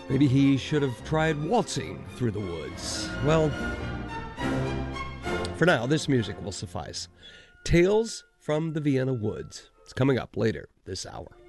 Maybe he should have tried waltzing through the woods. Well, for now, this music will suffice. Tales from the Vienna Woods. It's coming up later this hour.